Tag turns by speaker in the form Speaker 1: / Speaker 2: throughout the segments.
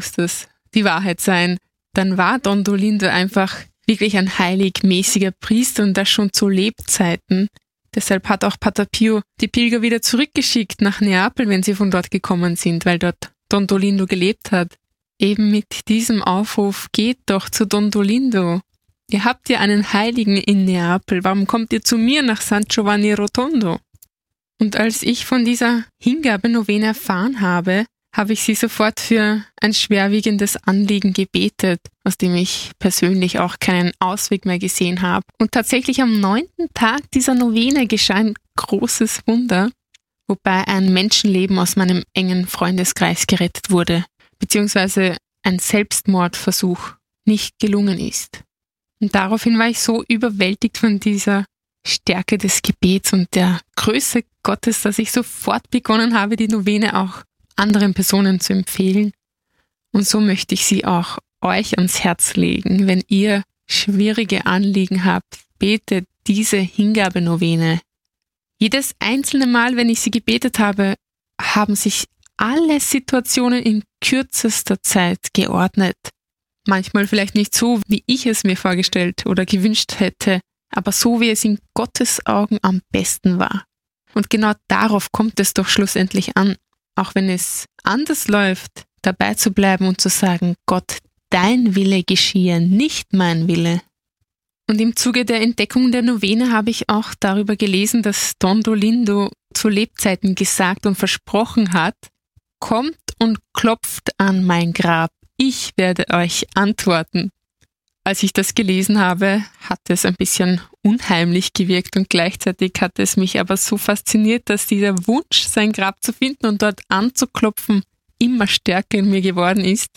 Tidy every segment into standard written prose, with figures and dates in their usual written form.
Speaker 1: muss das die Wahrheit sein. Dann war Don Dolindo einfach wirklich ein heiligmäßiger Priester und das schon zu Lebzeiten. Deshalb hat auch Pater Pio die Pilger wieder zurückgeschickt nach Neapel, wenn sie von dort gekommen sind, weil dort Don Dolindo gelebt hat. Eben mit diesem Aufruf, geht doch zu Don Dolindo. Ihr habt ja einen Heiligen in Neapel, warum kommt ihr zu mir nach San Giovanni Rotondo? Und als ich von dieser Hingabenovene erfahren habe, habe ich sie sofort für ein schwerwiegendes Anliegen gebetet, aus dem ich persönlich auch keinen Ausweg mehr gesehen habe. Und tatsächlich am 9. Tag dieser Novene geschah ein großes Wunder, wobei ein Menschenleben aus meinem engen Freundeskreis gerettet wurde, beziehungsweise ein Selbstmordversuch nicht gelungen ist. Und daraufhin war ich so überwältigt von dieser Stärke des Gebets und der Größe Gottes, dass ich sofort begonnen habe, die Novene auch anderen Personen zu empfehlen. Und so möchte ich sie auch euch ans Herz legen. Wenn ihr schwierige Anliegen habt, betet diese Hingabenovene. Jedes einzelne Mal, wenn ich sie gebetet habe, haben sich alle Situationen in kürzester Zeit geordnet. Manchmal vielleicht nicht so, wie ich es mir vorgestellt oder gewünscht hätte, aber so, wie es in Gottes Augen am besten war. Und genau darauf kommt es doch schlussendlich an. Auch wenn es anders läuft, dabei zu bleiben und zu sagen, Gott, dein Wille geschehe, nicht mein Wille. Und im Zuge der Entdeckung der Novene habe ich auch darüber gelesen, dass Don Dolindo zu Lebzeiten gesagt und versprochen hat, kommt und klopft an mein Grab, ich werde euch antworten. Als ich das gelesen habe, hat es ein bisschen unheimlich gewirkt und gleichzeitig hat es mich aber so fasziniert, dass dieser Wunsch, sein Grab zu finden und dort anzuklopfen, immer stärker in mir geworden ist.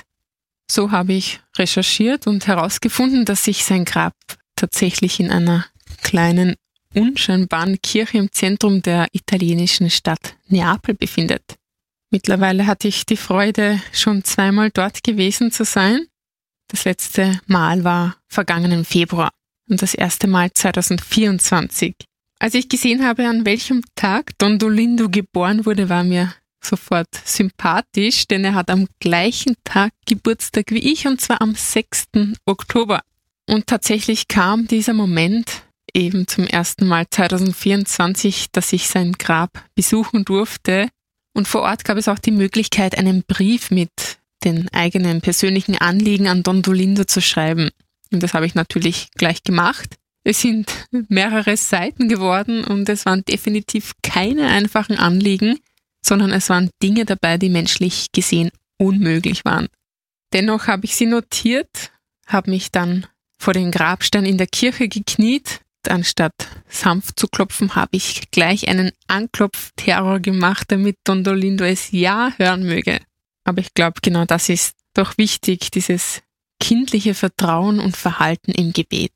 Speaker 1: So habe ich recherchiert und herausgefunden, dass sich sein Grab tatsächlich in einer kleinen, unscheinbaren Kirche im Zentrum der italienischen Stadt Neapel befindet. Mittlerweile hatte ich die Freude, schon 2-mal dort gewesen zu sein. Das letzte Mal war vergangenen Februar und das erste Mal 2024. Als ich gesehen habe, an welchem Tag Don Dolindo geboren wurde, war mir sofort sympathisch, denn er hat am gleichen Tag Geburtstag wie ich, und zwar am 6. Oktober. Und tatsächlich kam dieser Moment eben zum ersten Mal 2024, dass ich sein Grab besuchen durfte. Und vor Ort gab es auch die Möglichkeit, einen Brief mit den eigenen persönlichen Anliegen an Don Dolindo zu schreiben. Und das habe ich natürlich gleich gemacht. Es sind mehrere Seiten geworden und es waren definitiv keine einfachen Anliegen, sondern es waren Dinge dabei, die menschlich gesehen unmöglich waren. Dennoch habe ich sie notiert, habe mich dann vor den Grabstein in der Kirche gekniet. Anstatt sanft zu klopfen, habe ich gleich einen Anklopfterror gemacht, damit Don Dolindo es ja hören möge. Aber ich glaube, genau das ist doch wichtig, dieses kindliche Vertrauen und Verhalten im Gebet.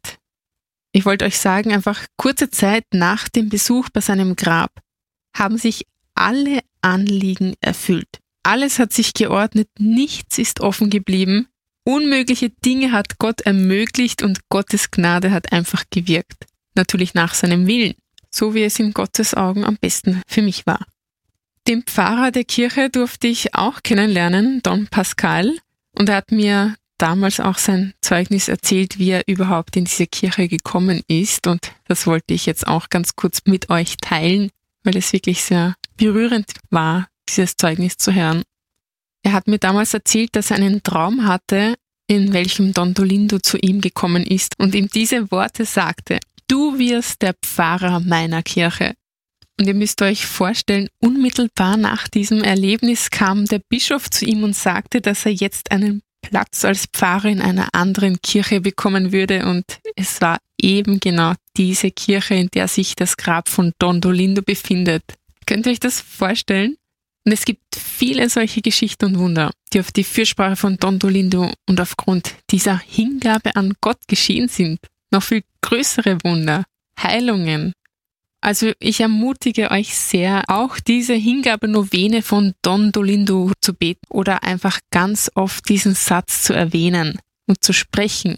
Speaker 1: Ich wollte euch sagen, einfach kurze Zeit nach dem Besuch bei seinem Grab haben sich alle Anliegen erfüllt. Alles hat sich geordnet, nichts ist offen geblieben. Unmögliche Dinge hat Gott ermöglicht und Gottes Gnade hat einfach gewirkt. Natürlich nach seinem Willen, so wie es in Gottes Augen am besten für mich war. Den Pfarrer der Kirche durfte ich auch kennenlernen, Don Pascal, und er hat mir damals auch sein Zeugnis erzählt, wie er überhaupt in diese Kirche gekommen ist, und das wollte ich jetzt auch ganz kurz mit euch teilen, weil es wirklich sehr berührend war, dieses Zeugnis zu hören. Er hat mir damals erzählt, dass er einen Traum hatte, in welchem Don Dolindo zu ihm gekommen ist und ihm diese Worte sagte: Du wirst der Pfarrer meiner Kirche. Und ihr müsst euch vorstellen, unmittelbar nach diesem Erlebnis kam der Bischof zu ihm und sagte, dass er jetzt einen Platz als Pfarrer in einer anderen Kirche bekommen würde, und es war eben genau diese Kirche, in der sich das Grab von Don Dolindo befindet. Könnt ihr euch das vorstellen? Und es gibt viele solche Geschichten und Wunder, die auf die Fürsprache von Don Dolindo und aufgrund dieser Hingabe an Gott geschehen sind. Noch viel größere Wunder, Heilungen. Also ich ermutige euch sehr, auch diese Hingabenovene von Don Dolindo zu beten oder einfach ganz oft diesen Satz zu erwähnen und zu sprechen.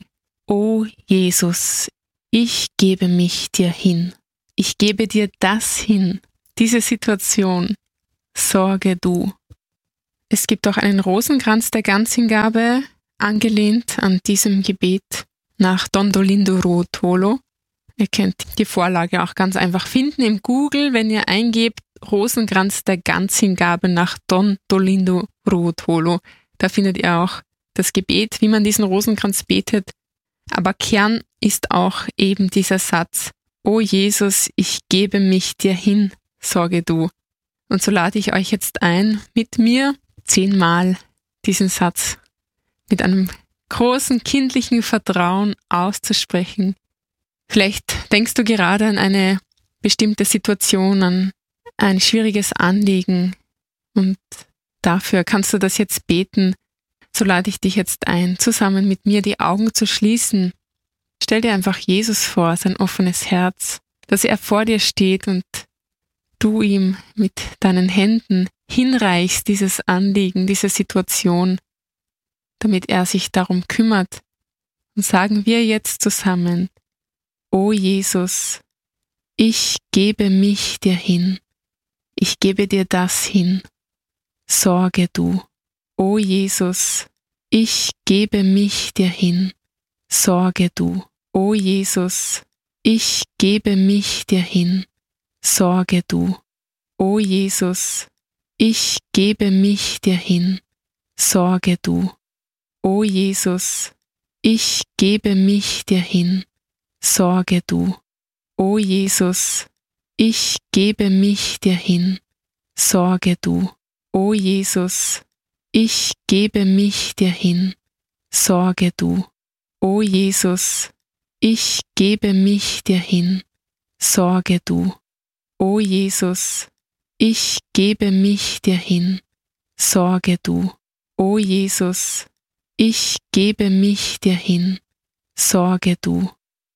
Speaker 1: O Jesus, ich gebe mich dir hin. Ich gebe dir das hin, diese Situation. Sorge du. Es gibt auch einen Rosenkranz der Ganzhingabe, angelehnt an diesem Gebet nach Dondolindo Ruotolo. Ihr könnt die Vorlage auch ganz einfach finden im Google, wenn ihr eingebt Rosenkranz der Ganzhingabe nach Dondolindo Ruotolo. Da findet ihr auch das Gebet, wie man diesen Rosenkranz betet. Aber Kern ist auch eben dieser Satz: O Jesus, ich gebe mich dir hin, sorge du. Und so lade ich euch jetzt ein, mit mir 10-mal diesen Satz mit einem großen kindlichen Vertrauen auszusprechen. Vielleicht denkst du gerade an eine bestimmte Situation, an ein schwieriges Anliegen und dafür kannst du das jetzt beten. So lade ich dich jetzt ein, zusammen mit mir die Augen zu schließen. Stell dir einfach Jesus vor, sein offenes Herz, dass er vor dir steht und du ihm mit deinen Händen hinreichst, dieses Anliegen, diese Situation, damit er sich darum kümmert. Und sagen wir jetzt zusammen: O Jesus, ich gebe mich dir hin, ich gebe dir das hin, sorge du. O Jesus, ich gebe mich dir hin, sorge du. O Jesus, ich gebe mich dir hin, sorge du. O Jesus, ich gebe mich dir hin, sorge du. O Jesus, ich gebe mich dir hin, sorge du. O Jesus, ich gebe mich dir hin, sorge du. O Jesus, ich gebe mich dir hin, sorge du. O Jesus, ich gebe mich dir hin, sorge du. O Jesus, ich gebe mich dir hin, sorge du. O Jesus, ich gebe mich dir hin, sorge du.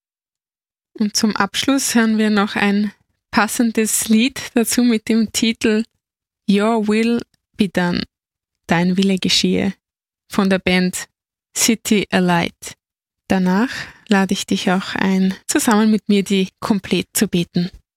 Speaker 1: Und zum Abschluss hören wir noch ein passendes Lied dazu mit dem Titel Your Will Be Done, Dein Wille geschehe, von der Band City Alight. Danach lade ich dich auch ein, zusammen mit mir die Komplett zu beten.